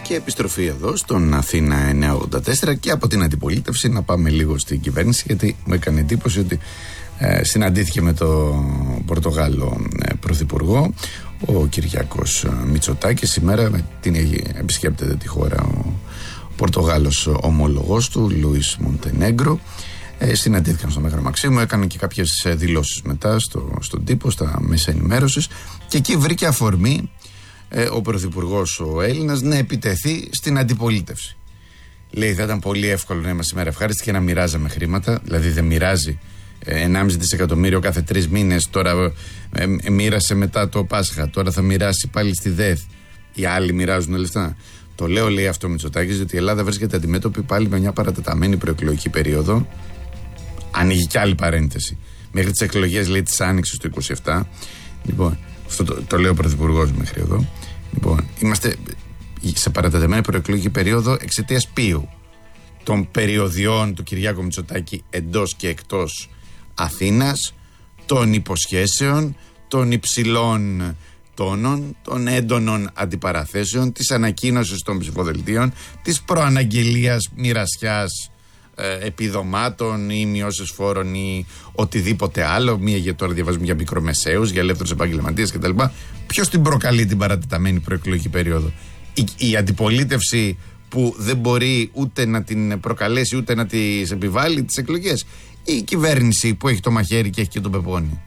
Και επιστροφή εδώ στον Αθήνα 984 και από την αντιπολίτευση να πάμε λίγο στην κυβέρνηση, γιατί μου έκανε εντύπωση ότι συναντήθηκε με τον Πορτογάλο Πρωθυπουργό ο Κυριάκος Μητσοτάκης. Σήμερα επισκέπτεται τη χώρα ο Πορτογάλος ομόλογος του Λουίς Μοντενέγκρο. Συναντήθηκαν στο Μέγαρο Μαξίμου, έκανε και κάποιες δηλώσεις μετά στον τύπο, στα μέσα ενημέρωσης, και εκεί βρήκε αφορμή ο Πρωθυπουργός ο Έλληνας να επιτεθεί στην αντιπολίτευση. Λέει, θα ήταν πολύ εύκολο να είμαστε σήμερα ευχάριστοι και να μοιράζαμε χρήματα. Δηλαδή δεν μοιράζει 1,5 δισεκατομμύριο κάθε 3 μήνες. Τώρα μοίρασε μετά το Πάσχα, τώρα θα μοιράσει πάλι στη ΔΕΘ. Οι άλλοι μοιράζουν λεφτά. Το λέω, λέει αυτό ο Μητσοτάκης, διότι η Ελλάδα βρίσκεται αντιμέτωπη πάλι με μια παρατεταμένη προεκλογική περίοδο. Ανοίγει κι άλλη παρένθεση. Μέχρι τις εκλογές, λέει, της Άνοιξης του 27. Λοιπόν, αυτό το λέει ο Πρωθυπουργός μέχρι εδώ. Λοιπόν, είμαστε σε παρατεταμένη προεκλογική περίοδο εξαιτίας ποιου? Των περιοδιών του Κυριάκου Μητσοτάκη εντός και εκτός Αθήνας, των υποσχέσεων, των υψηλών τόνων, των έντονων αντιπαραθέσεων, της ανακοίνωσης των ψηφοδελτίων, της προαναγγελίας μοιρασιάς επιδομάτων ή μειώσεις φόρων ή οτιδήποτε άλλο. Τώρα διαβάζουμε για μικρομεσαίους, για ελεύθερους επαγγελματίες κτλ. Ποιος την προκαλεί την παρατεταμένη προεκλογική περίοδο? Η αντιπολίτευση, που δεν μπορεί ούτε να την προκαλέσει ούτε να τις επιβάλλει τις εκλογές, ή η κυβέρνηση που έχει το μαχαίρι και έχει και τον πεπόνι?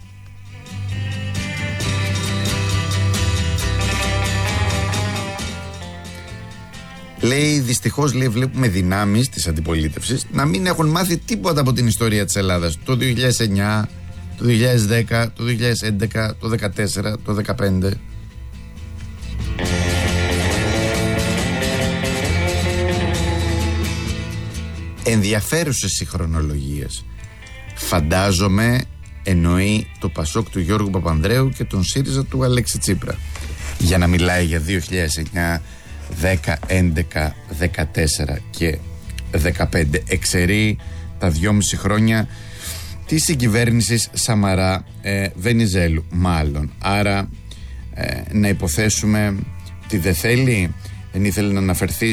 Λέει, δυστυχώς, λέει, βλέπουμε δυνάμεις της αντιπολίτευσης να μην έχουν μάθει τίποτα από την ιστορία της Ελλάδας. Το 2009, το 2010, το 2011, το 2014, το 2015. Ενδιαφέρουσες οι χρονολογίες. Φαντάζομαι εννοεί το Πασόκ του Γιώργου Παπανδρέου και τον ΣΥΡΙΖΑ του Αλέξη Τσίπρα, για να μιλάει για 2009, 10, 11, 14 και 15. Εξαιρεί τα 2,5 χρόνια της συγκυβέρνησης Σαμαρά Βενιζέλου μάλλον. Άρα να υποθέσουμε ότι δεν ήθελε να αναφερθεί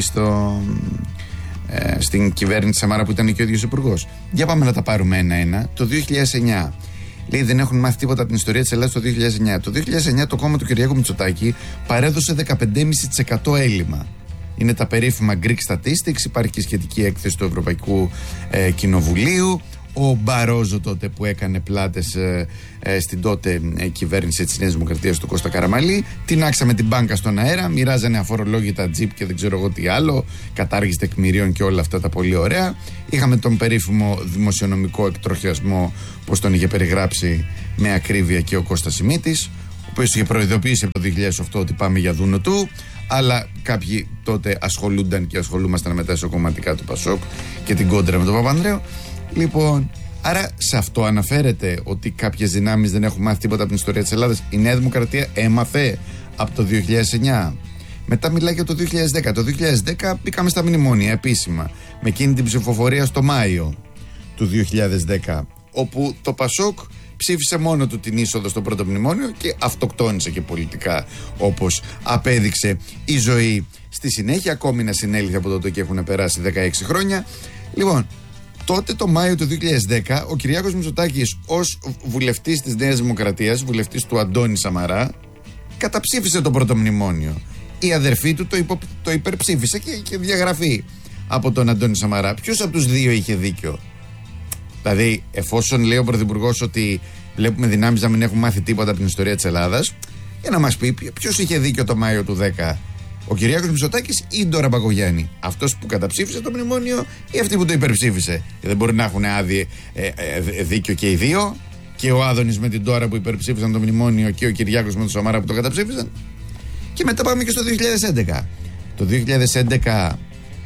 στην κυβέρνηση Σαμαρά που ήταν και ο ίδιος υπουργός. Για πάμε να τα πάρουμε ένα-ένα. Το 2009 λέει, δεν έχουν μάθει τίποτα από την ιστορία της Ελλάδας. Το 2009. Το 2009 το κόμμα του Κυριάκου Μητσοτάκη παρέδωσε 15,5% έλλειμμα. Είναι τα περίφημα Greek Statistics, υπάρχει και σχετική έκθεση του Ευρωπαϊκού Κοινοβουλίου. Ο Μπαρόζο τότε που έκανε πλάτες στην τότε κυβέρνηση της Νέας Δημοκρατίας του Κώστα Καραμανλή, τεινάξαμε την μπάνκα στον αέρα, μοιράζανε αφορολόγητα τζιπ και δεν ξέρω εγώ τι άλλο, κατάργηση τεκμηρίων και όλα αυτά τα πολύ ωραία. Είχαμε τον περίφημο δημοσιονομικό εκτροχιασμό, όπως τον είχε περιγράψει με ακρίβεια και ο Κώστας Σιμίτης, ο οποίος είχε προειδοποιήσει από το 2008 ότι πάμε για δούνο του, αλλά κάποιοι τότε ασχολούνταν και ασχολούμασταν μετά εσωκομματικά του Πασόκ και την κόντρα με τον Παπανδρέο. Λοιπόν, άρα σε αυτό αναφέρεται ότι κάποιες δυνάμεις δεν έχουν μάθει τίποτα από την ιστορία της Ελλάδας. Η Νέα Δημοκρατία έμαθε από το 2009. Μετά μιλάει για το 2010. Το 2010 μπήκαμε στα μνημόνια επίσημα, με εκείνη την ψηφοφορία στο Μάιο του 2010, όπου το Πασόκ ψήφισε μόνο του την είσοδο στο πρώτο μνημόνιο και αυτοκτόνησε και πολιτικά, όπως απέδειξε η ζωή στη συνέχεια, ακόμη να συνέλθει από τότε και έχουν περάσει 16 χρόνια. Λοιπόν, τότε το Μάιο του 2010 ο Κυριάκος Μητσοτάκης ως βουλευτής της Νέας Δημοκρατίας, βουλευτής του Αντώνη Σαμαρά, καταψήφισε το πρώτο μνημόνιο. Η αδερφή του το υπερψήφισε και διαγραφή από τον Αντώνη Σαμαρά. Ποιος από τους δύο είχε δίκιο? Δηλαδή, εφόσον λέει ο Πρωθυπουργός ότι βλέπουμε δυνάμεις να μην έχουν μάθει τίποτα από την ιστορία της Ελλάδας, για να μας πει ποιος είχε δίκιο το Μάιο του 10, ο Κυριάκος Μητσοτάκης ή η Ντόρα Μπακογιάννη? Αυτός που καταψήφισε το μνημόνιο ή αυτή που το υπερψήφισε? Δεν μπορεί να έχουν δίκιο και οι δύο, και ο Άδωνης με την Ντόρα που υπερψήφισαν το μνημόνιο και ο Κυριάκος με τον Σαμαρά που το καταψήφισαν. Και μετά πάμε και στο 2011. Το 2011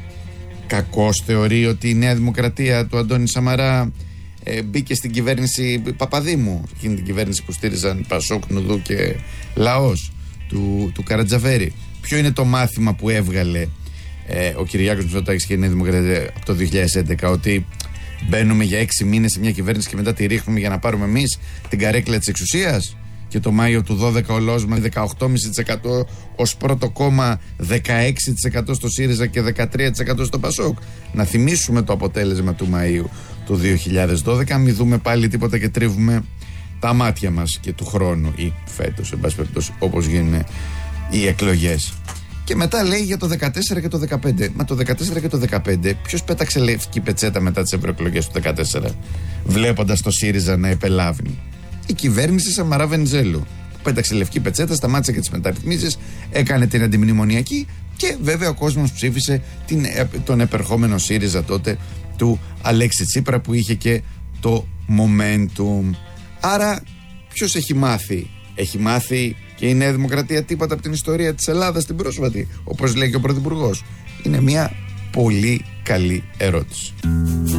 κακώς θεωρεί ότι η Νέα Δημοκρατία του Αντώνη Σαμαρά μπήκε στην κυβέρνηση Παπαδήμου, εκείνη την κυβέρνηση που στήριζαν Πασόκ, Νουδού και Λαός του Καρατζαφέρη. Ποιο είναι το μάθημα που έβγαλε ο Κυριάκος Μητσοτάκης και η Νέα Δημοκρατία από το 2011? Ότι μπαίνουμε για 6 μήνες σε μια κυβέρνηση και μετά τη ρίχνουμε για να πάρουμε εμείς την καρέκλα της εξουσίας? και το Μάιο του 12 ο λαός με 18,5% ως πρώτο κόμμα, 16% στο ΣΥΡΙΖΑ και 13% στο ΠΑΣΟΚ. Να θυμίσουμε το αποτέλεσμα του Μαΐου του 2012, μην δούμε πάλι τίποτα και τρίβουμε τα μάτια μας και του χρόνου ή φέτος, εν πάση περιπτώσει, όπως γίνουν οι εκλογές. Και μετά λέει για το 14 και το 15. Μα το 14 και το 15, ποιος πέταξε λευκή πετσέτα μετά τις ευρωεκλογές του 14, βλέποντας το ΣΥΡΙΖΑ να επελάβνει? Η κυβέρνηση Σαμαρά Βενιζέλου, που πέταξε λευκή πετσέτα, σταμάτησε και τις μεταρρυθμίσεις, έκανε την αντιμνημονιακή και βέβαια ο κόσμος ψήφισε τον επερχόμενο ΣΥΡΙΖΑ τότε του Αλέξη Τσίπρα, που είχε και το momentum. Άρα ποιος έχει μάθει? Έχει μάθει και η Νέα Δημοκρατία τίποτα από την ιστορία της Ελλάδας την πρόσφατη, όπως λέει και ο Πρωθυπουργός? Είναι μια πολύ καλή ερώτηση.